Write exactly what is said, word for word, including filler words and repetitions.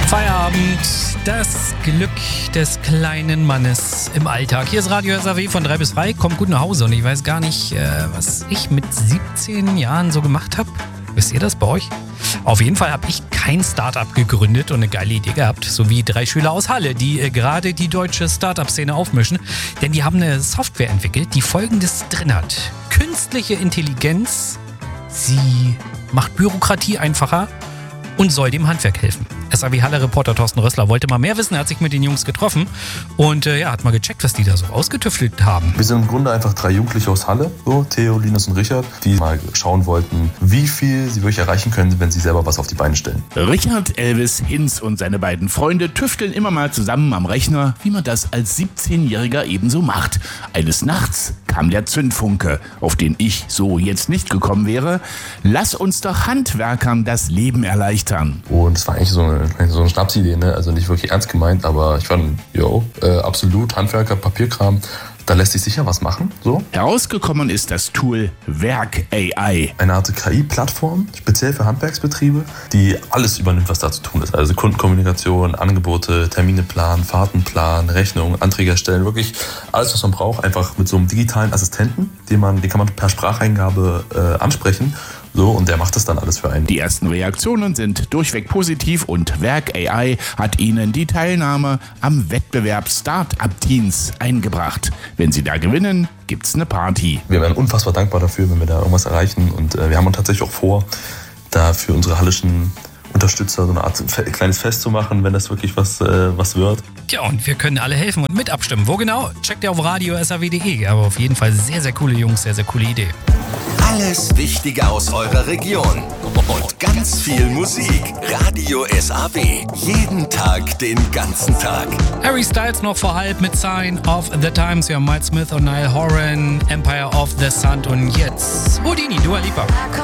Feierabend, das Glück des kleinen Mannes im Alltag. Hier ist Radio S A W von drei bis drei. Kommt gut nach Hause und ich weiß gar nicht, was ich mit siebzehn Jahren so gemacht habe. Wisst ihr das bei euch? Auf jeden Fall habe ich kein Startup gegründet und eine geile Idee gehabt, so wie drei Schüler aus Halle, die äh, gerade die deutsche Startup-Szene aufmischen. Denn die haben eine Software entwickelt, die Folgendes drin hat. Künstliche Intelligenz, sie macht Bürokratie einfacher und soll dem Handwerk helfen. S A W-Halle-Reporter Thorsten Rössler wollte mal mehr wissen, er hat sich mit den Jungs getroffen und äh, ja, hat mal gecheckt, was die da so ausgetüftelt haben. Wir sind im Grunde einfach drei Jugendliche aus Halle, so Theo, Linus und Richard, die mal schauen wollten, wie viel sie wirklich erreichen können, wenn sie selber was auf die Beine stellen. Richard, Elvis, Hinz und seine beiden Freunde tüfteln immer mal zusammen am Rechner, wie man das als siebzehnjähriger ebenso macht. Eines Nachts kam der Zündfunke, auf den ich so jetzt nicht gekommen wäre. Lass uns doch Handwerkern das Leben erleichtern. Und es war eigentlich so eine, so eine Schnapsidee, ne? Also nicht wirklich ernst gemeint, aber ich fand, yo, äh, absolut, Handwerker, Papierkram, da lässt sich sicher was machen, so. Herausgekommen ist das Tool Werk A I. Eine Art K I-Plattform, speziell für Handwerksbetriebe, die alles übernimmt, was da zu tun ist. Also Kundenkommunikation, Angebote, Termine planen, Fahrten planen, Rechnungen, Anträge erstellen, wirklich alles, was man braucht, einfach mit so einem digitalen Assistenten, den, man, den kann man per Spracheingabe äh, ansprechen. So, und der macht das dann alles für einen. Die ersten Reaktionen sind durchweg positiv und Werk A I hat Ihnen die Teilnahme am Wettbewerb Start-up-Teens eingebracht. Wenn Sie da gewinnen, gibt's eine Party. Wir wären unfassbar dankbar dafür, wenn wir da irgendwas erreichen. Und äh, wir haben uns tatsächlich auch vor, da für unsere hallischen Unterstützer so eine Art fe- kleines Fest zu machen, wenn das wirklich was, äh, was wird. Ja, und wir können alle helfen und mit abstimmen. Wo genau? Checkt ihr auf radio s a w punkt d e. Aber auf jeden Fall sehr, sehr coole Jungs, sehr, sehr coole Idee. Alles Wichtige aus eurer Region und ganz viel Musik. Radio S A W. Jeden Tag, den ganzen Tag. Harry Styles noch vor halb mit Sign of the Times. Wir haben Mike Smith und Niall Horan, Empire of the Sun und jetzt Houdini, Dua Lipa.